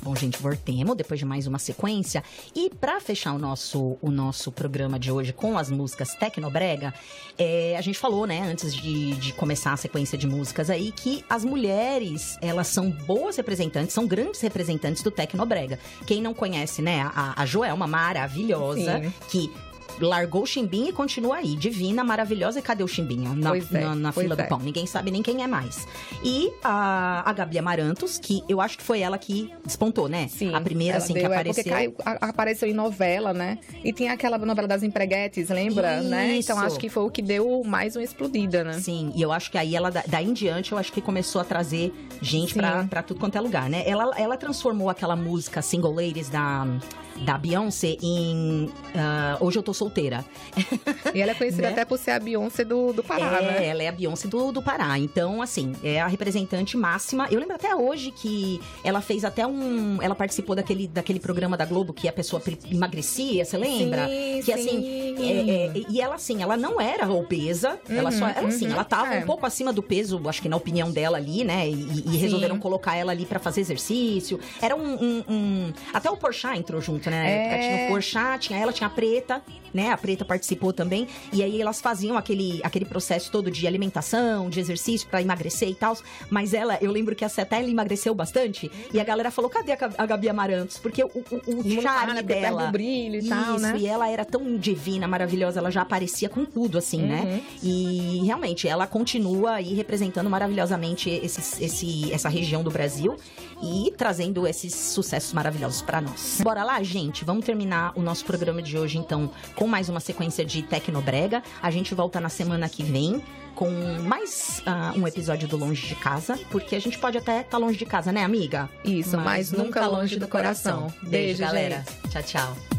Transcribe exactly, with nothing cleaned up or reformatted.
Bom, gente, voltemos depois de mais uma sequência. E pra fechar o nosso, o nosso programa de hoje com as músicas Tecnobrega, é, a gente falou, né, antes de, de começar a sequência de músicas aí, que as mulheres, elas são boas representantes, são grandes representantes do Tecnobrega. Quem não conhece, né, a, a Joelma, maravilhosa, Sim. que... largou o chimbinho e continua aí, divina, maravilhosa. E cadê o chimbinho? Na, pois é, na, na fila é. do pão. Ninguém sabe nem quem é mais. E a, a Gabi Amarantos, que eu acho que foi ela que despontou, né? Sim, a primeira, assim, deu, que é apareceu. Porque caiu, a, apareceu em novela, né? E tinha aquela novela das empreguetes, lembra? Isso. Né? Então, acho que foi o que deu mais uma explodida, né? Sim, e eu acho que aí ela, daí em diante, eu acho que começou a trazer gente pra, pra tudo quanto é lugar, né? Ela, ela transformou aquela música Single Ladies da... da Beyoncé em uh, Hoje Eu Tô Solteira. E ela é conhecida né? até por ser a Beyoncé do, do Pará, é, né? Ela é a Beyoncé do, do Pará. Então, assim, é a representante máxima. Eu lembro até hoje que ela fez até um... Ela participou daquele, daquele programa da Globo que a pessoa emagrecia, você lembra? Sim, que, sim. assim, é, é, e ela, assim, ela não era obesa. Uhum, ela só era, uhum, assim, ela tava é. um pouco acima do peso, acho que na opinião dela ali, né? E, e resolveram colocar ela ali pra fazer exercício. Era um... um, um... Até o Porchat entrou junto, né? É. Tinha o Porchat, tinha ela, tinha a Preta, né? A Preta participou também. E aí elas faziam aquele, aquele processo todo de alimentação, de exercício pra emagrecer e tal. Mas ela, eu lembro que a Seta, ela emagreceu bastante. E a galera falou, cadê a Gabi Amarantos? Porque o, o, o charme dela... o brilho e isso, tal, né? E ela era tão divina, maravilhosa. Ela já aparecia com tudo, assim, uhum. né? E realmente, ela continua aí representando maravilhosamente esse, esse, essa região do Brasil. E trazendo esses sucessos maravilhosos pra nós. Bora lá, gente? Vamos terminar o nosso programa de hoje, então, com mais uma sequência de Tecnobrega. A gente volta na semana que vem com mais uh, um episódio do Longe de Casa, porque a gente pode até estar tá longe de casa, né, amiga? Isso, mas, mas nunca longe do coração. coração. Beijo, Beijo, galera. Gente. Tchau, tchau.